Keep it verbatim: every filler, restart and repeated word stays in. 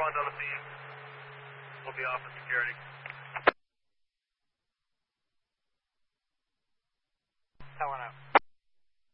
one's on the scene. We'll be off for security.